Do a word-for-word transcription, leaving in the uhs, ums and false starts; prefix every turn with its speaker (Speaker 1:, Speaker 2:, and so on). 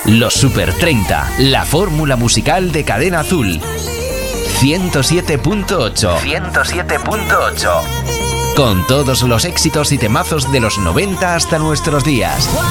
Speaker 1: Los Super treinta, la fórmula musical de Cadena Azul. ciento siete punto ocho. ciento siete punto ocho. Con todos los éxitos y temazos de los noventa hasta nuestros días.